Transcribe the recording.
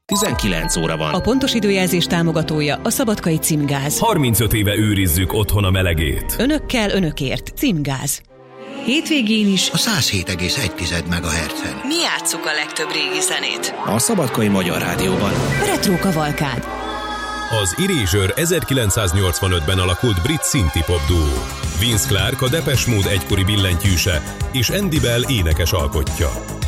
19 óra van. A pontos időjelzés támogatója a Szabadkai Címgáz. 35 éve őrizzük otthon a melegét. Önökkel, önökért. Címgáz. Hétvégén is a 107,1 MHz-en. mi játsszuk a legtöbb régi zenét. A Szabadkai Magyar Rádióban. Retro kavalkád. Az Erasure 1985-ben alakult brit synthie-pop duó. Vince Clarke a Depeche Mode egykori billentyűse, és Andy Bell énekes alkottja.